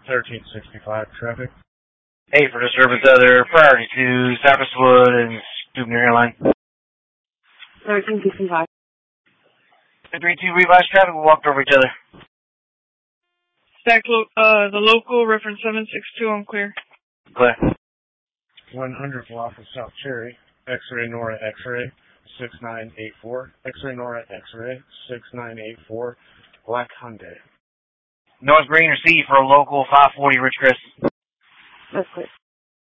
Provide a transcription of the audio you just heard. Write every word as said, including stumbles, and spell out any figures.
thirteen sixty-five traffic. Hey, for disturbance other, priority to Cypress Wood and Stubner Airline. thirteen sixty-five. three two revised traffic, we walked over each other. Stack lo- uh, the local, reference seven six two, I'm clear. Clear. one hundred block of South Cherry, X-ray Nora X-ray, six nine eight four, X-ray Nora X-ray, six nine eight four, Black Hyundai. North Green or C for a local five forty Rich Chris. That's clear.